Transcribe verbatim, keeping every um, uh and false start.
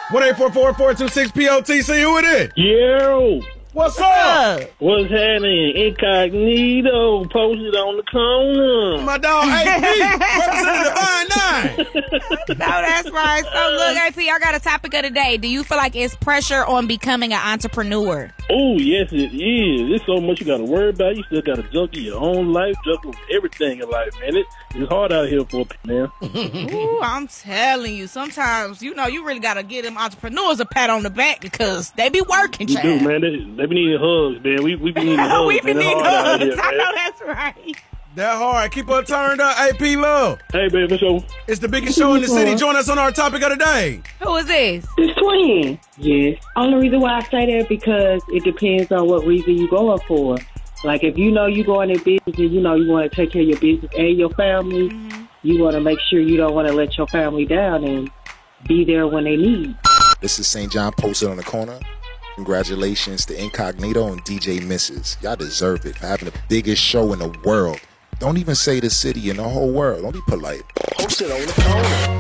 one eight four four, four two six, P O T C. Who it is? Yo. What's up? What's happening? Incognito posted on the corner. My dog A P, representing the Divine Nine. No, that's right. So look, A P, I got a topic of the day. Do you feel like it's pressure on becoming an entrepreneur? Oh, yes, it is. There's so much you got to worry about. You still got to juggle your own life, juggle everything in life, man. It, it's hard out here for a man. Ooh, I'm telling you, sometimes, you know, you really got to give them entrepreneurs a pat on the back because they be working, We child. do, man. They, they be needing hugs, man. We, we be needing hugs. we be man. It's needing hard out hugs. here, I man. know that's right. That hard. Keep her turned up. A P Love. Hey, man, for sure. It's the biggest show in the city. Join us on our topic of the day. Who is this? It's twin. Yes. Only reason why I say that because it depends on what reason you going for. Like if you know you going in business and you know you want to take care of your business and your family, mm-hmm. you want to make sure you don't want to let your family down and be there when they need. This is Saint John posted on the corner. Congratulations to Incognito and D J Missus. Y'all deserve it for having the biggest show in the world. Don't even say the city in the whole world. Don't be polite. Posted on the corner.